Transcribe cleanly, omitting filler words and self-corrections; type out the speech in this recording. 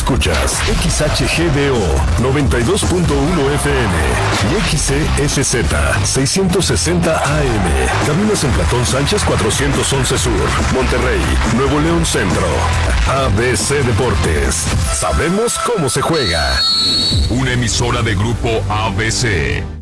Escuchas XHGDO 92.1 FM y XCSZ 660 AM. Caminos en Platón Sánchez 411 Sur, Monterrey, Nuevo León Centro. ABC Deportes. Sabemos cómo se juega. Una emisora de Grupo ABC.